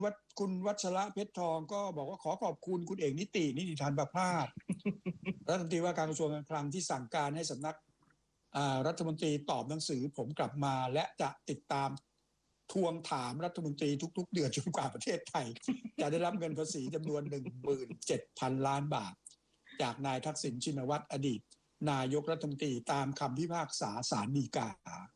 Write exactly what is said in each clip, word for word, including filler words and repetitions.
วัดคุณวัชระเพชรทองก็บอกว่าขอขอบคุณคุณเอกนิตินิติธานประภาส รัฐมนตรีว่าการกระทรวงการคลังที่สั่งการให้สำนักรัฐมนตรีตอบหนังสือผมกลับมาและจะติดตามทวงถามรัฐมนตรีทุกๆเดือนจนกว่าประเทศไทย จะได้รับเงินภาษีจำนวน หนึ่งหมื่นเจ็ดพัน ล้านบาทจากนายทักษิณชินวัตรอดีตนายกรัฐมนตรีตามคำพิพากษาศาลฎีกา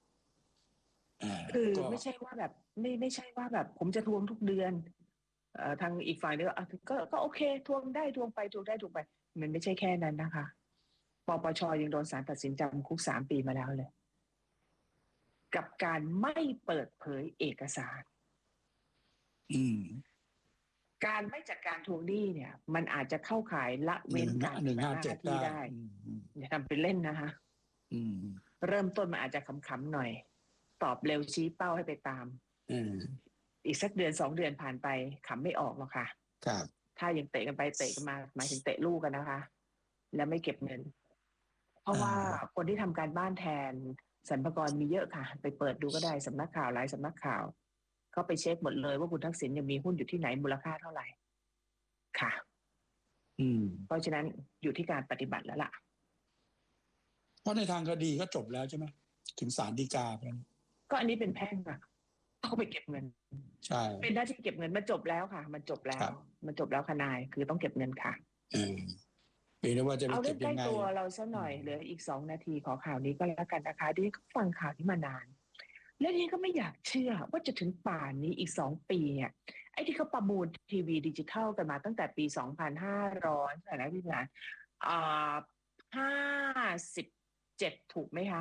คือไม่ใช่ว่าแบบไม่ไม่ใช่ว่าแบบผมจะทวงทุกเดือนเอ่อทางอีกฝ่ายนึงก็ก็โอเคทวงได้ทวงไปทวงได้ทวงไปมันไม่ใช่แค่นั้นนะคะปปชยังโดนศาลตัดสินจำคุกสามปีมาแล้วเลยกับการไม่เปิดเผยเอกสารอืมการไม่จัดการทวงหนี้เนี่ยมันอาจจะเข้าข่ายละเว้นการปฏิบัติหน้าที่ได้อย่าทำเป็นเล่นนะคะเริ่มต้นมันอาจจะขำๆหน่อยตอบเร็วชี้เป้าให้ไปตามอีกสักเดือนสองเดือนผ่านไปขำไม่ออกหรอกค่ะครับถ้ายังเตะกันไปเตะกันมาหมายถึงเตะลูกกันนะคะแล้วไม่เก็บเงินเพราะว่าคนที่ทำการบ้านแทนสรรพากรมีเยอะค่ะไปเปิดดูก็ได้สำนักข่าวหลายสำนักข่าวเขาไปเช็คหมดเลยว่าคุณทักษิณยังมีหุ้นอยู่ที่ไหนมูลค่าเท่าไหร่ค่ะอืมเพราะฉะนั้นอยู่ที่การปฏิบัติแล้วล่ะเพราะในทางคดีก็จบแล้วใช่ไหมถึงศาลฎีกาไปแล้วก็อันนี้เป็นแพ่งค่ะเขาไปเก็บเงินใช่เป็นหน้าที่เก็บเงินมันจบแล้วค่ะมันจบแล้วมันจบแล้วค่ะนายคือต้องเก็บเงินค่ะเออเป็นว่าจะไปเอาเก็เรื่อบ งใกล้ยังไงตัวเราซะหน่อยเหลืออีกสองนาทีขอข่าวนี้ก็แล้วกันนะคะดิฉันก็ฟังข่าวนี้มานานแล้วดิฉันก็ไม่อยากเชื่อว่าจะถึงป่านนี้อีกสองปีเนี่ยไอ้ที่เขาประมูลทีวีดิจิทัลกันมาตั้งแต่ปีสองพันห้าร้อยเท่าไหร่นะพี่หลานอ่าห้าสิบเจ็ดถูกไหมคะ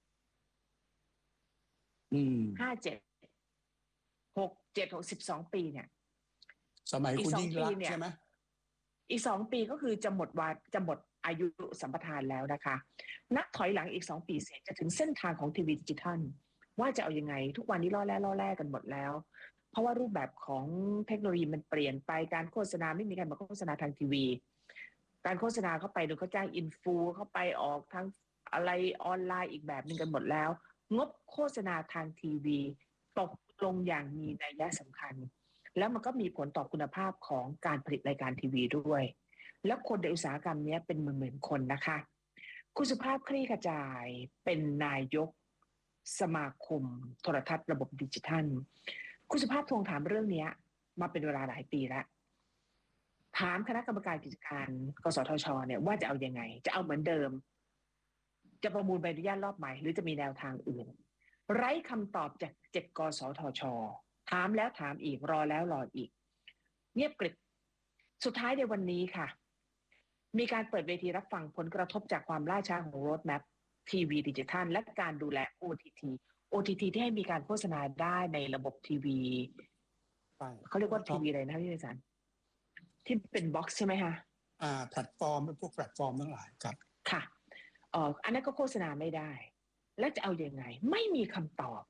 อืมห้าเจ็ดหกเจ็ดหกสิบสองปีเนี่ยสมัยคุณยิ่งรักใช่ไหมอีกสองปีก็คือจะหมดวาจะหมดอายุสัมปทานแล้วนะคะนับถอยหลังอีกสองปีเสร็จจะถึงเส้นทางของทีวีดิจิทัลว่าจะเอายังไงทุกวันนี้ล่อแร่ล่อแร่กันหมดแล้วเพราะว่ารูปแบบของเทคโนโลยีมันเปลี่ยนไปการโฆษณาไม่มีการมาโฆษณาทางทีวีการโฆษณาเข้าไปโดยเขาจ้างอินฟูเข้าไปออกทั้งอะไรออนไลน์อีกแบบนึงกันหมดแล้วงบโฆษณาทางทีวีตกลงอย่างมีนัยสำคัญแล้วมันก็มีผลต่อคุณภาพของการผลิตรายการทีวีด้วยแล้วคนในอุตสาหกรรมนี้เป็นหมื่นๆคนนะคะคุณสุภาพคลี่ขจายเป็นนายกสมาคมโทรทัศน์ระบบดิจิทัลคุณสุภาพทวงถามเรื่องนี้มาเป็นเวลาหลายปีแล้วถามคณะกรรมการกิจการกสทชเนี่ยว่าจะเอายังไงจะเอาเหมือนเดิมจะประมูลใบอนุญาตรอบใหม่หรือจะมีแนวทางอื่นไร้คำตอบจากเจ็ดกสทชถามแล้วถามอีกรอแล้วรออีกเงียบกริบสุดท้ายในวันนี้ค่ะมีการเปิดเวทีรับฟังผลกระทบจากความล่าช้าของโรดแมพทีวีดิจิทัลและการดูแล โอ ที ที โอ ที ที ที่ให้มีการโฆษณาได้ในระบบทีวีเขาเรียกว่าทีวีอะไรนะพี่นิสันที่เป็นบ็อกซ์ใช่ไหมคะอ่าแพลตฟอร์มพวกแพลตฟอร์มทั้งหลายครับค่ะเอ่ออันนั้นก็โฆษณาไม่ได้แล้วจะเอายังไงไม่มีคำตอบ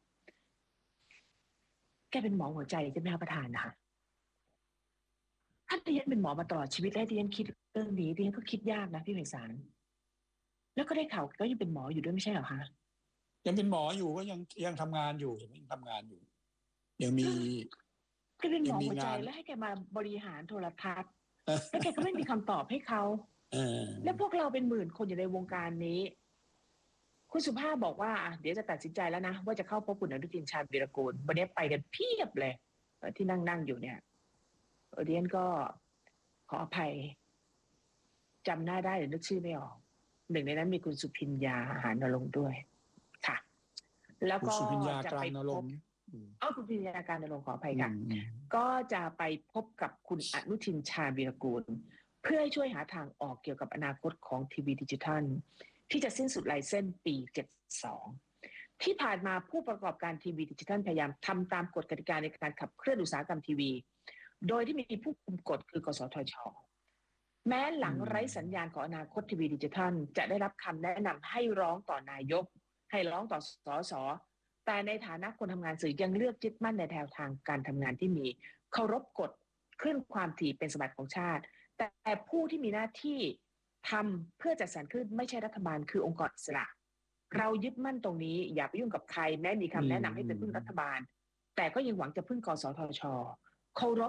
แกเป็นหมอหัวใจใช่ไหมคะประธานนะคะถ้าดิฉันเป็นหมอมาตลอดชีวิตแล้วดิฉันคิดเรื่องนี้ดิฉันก็คิดยากนะพี่ไพศาลแล้วก็ได้ข่าวก็ยังเป็นหมออยู่ด้วยไม่ใช่เหรอคะยังเป็นหมออยู่ก็ยังยังทำงานอยู่ยังทำงานอยู่ยังมีก็เป็นหมอหัวใจแล้วให้แกมาบริหารโทรทัศน์แล้วแกก็ไม่มีคำตอบให้เขาแล้วพวกเราเป็นหมื่นคนอยู่ในวงการนี้คุณสุภาพบอกว่าเดี๋ยวจะตัดสินใจแล้วนะว่าจะเข้าพบคุณอนุทินชาญวีรกูลวันนี้ไปกันเพียบเลยที่นั่งนั่งอยู่เนี่ยเดียนก็ขออภัยจำหน้าได้หรือนึกชื่อไม่ออกหนึ่งในนั้นมีคุณสุพิญญาหานรงค์ด้วยค่ะแล้วก็จะไปพบอ้าวคุณสุพิญญาการนรงค์ขออภัยค่ะก็จะไปพบกับคุณอนุทินชาญวีรกูลเพื่อให้ช่วยหาทางออกเกี่ยวกับอนาคตของทีวีดิจิทัลที่จะสิ้นสุดไลเซนส์ปีเจ็ดสิบสองที่ผ่านมาผู้ประกอบการทีวีดิจิทัลพยายามทำตามกฎกติกาในการขับเคลื่อนอุตสาหกรรมทีวีโดยที่มีผู้คุมกฎคือกสทช.แม้หลังไร้สัญญาณของอนาคตทีวีดิจิทัลจะได้รับคำแนะนำให้ร้องต่อนายกให้ร้องต่อสสแต่ในฐานะคนทำงานสื่อยังเลือกยึดมั่นในแนวทางการทำงานที่มีเคารพกฎคลื่นความถี่เป็นสมบัติของชาติแต่ผู้ที่มีหน้าที่ทำเพื่อจัดสรรคลื่นไม่ใช่รัฐบาลคือองค์กรอิสระเรายึดมั่นตรงนี้อย่าไปยุ่งกับใครแม้มีคำแนะนำให้เป็นพึ่งรัฐบาลแต่ก็ยังหวังจะพึ่งกสทช.เคาร